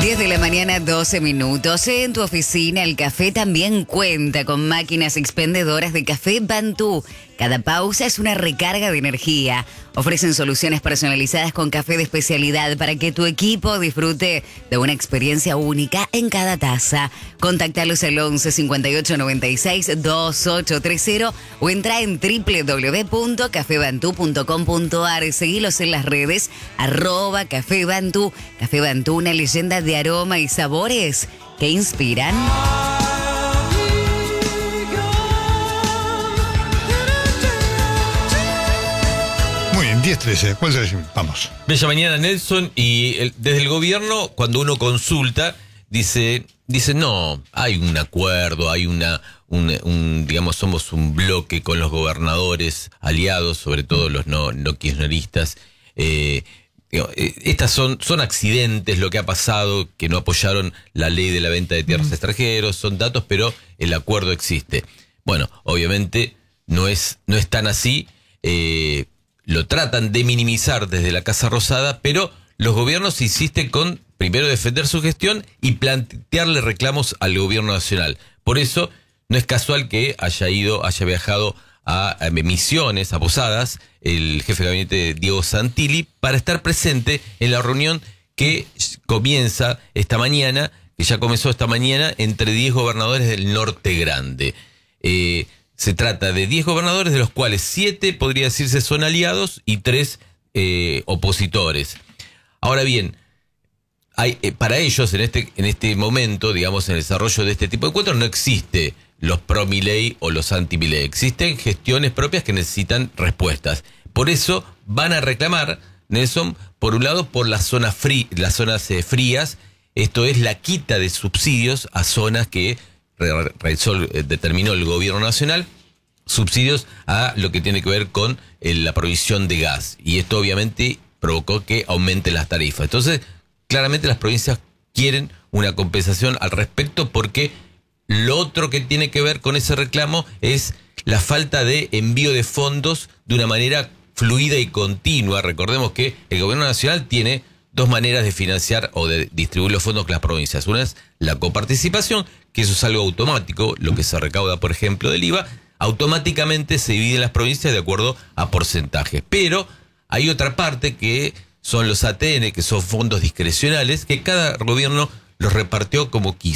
10 de la mañana, 12 minutos. En tu oficina, el café también cuenta con máquinas expendedoras de café Bantú. Cada pausa es una recarga de energía. Ofrecen soluciones personalizadas con café de especialidad para que tu equipo disfrute de una experiencia única en cada taza. Contáctalos al 11 58 96 2830 o entra en www.cafebantú.com.ar. Seguilos en las redes @Café Bantú. Café Bantú, una leyenda de aroma y sabores que inspiran. Muy bien, 10-13. ¿Cuál es? Vamos. Bella mañana, Nelson. Y desde el gobierno, cuando uno consulta, dice no, hay un acuerdo, hay digamos, somos un bloque con los gobernadores aliados, sobre todo los no kirchneristas. Estas son accidentes, lo que ha pasado, que no apoyaron la ley de la venta de tierras extranjeros, son datos, pero el acuerdo existe. Bueno, obviamente no es tan así. Lo tratan de minimizar desde la Casa Rosada, pero los gobiernos insisten con, primero, defender su gestión y plantearle reclamos al gobierno nacional. Por eso, no es casual que haya viajado a Misiones, a Posadas, el jefe de gabinete Diego Santilli, para estar presente en la reunión que comienza esta mañana, que ya comenzó esta mañana, entre 10 gobernadores del Norte Grande. Se trata de 10 gobernadores, de los cuales 7 podría decirse son aliados y 3 opositores. Ahora bien, para ellos en este momento, digamos, en el desarrollo de este tipo de encuentros, no existe los pro Milei o los anti Milei. Existen gestiones propias que necesitan respuestas. Por eso van a reclamar, Nelson, por un lado, por las zonas frías, esto es la quita de subsidios a zonas que determinó el gobierno nacional, subsidios a lo que tiene que ver con la provisión de gas, y esto obviamente provocó que aumenten las tarifas. Entonces, claramente las provincias quieren una compensación al respecto, porque lo otro que tiene que ver con ese reclamo es la falta de envío de fondos de una manera fluida y continua. Recordemos que el gobierno nacional tiene dos maneras de financiar o de distribuir los fondos con las provincias. Una es la coparticipación, que eso es algo automático, lo que se recauda, por ejemplo, del IVA, automáticamente se divide en las provincias de acuerdo a porcentajes. Pero hay otra parte que son los ATN, que son fondos discrecionales, que cada gobierno los repartió como quiso.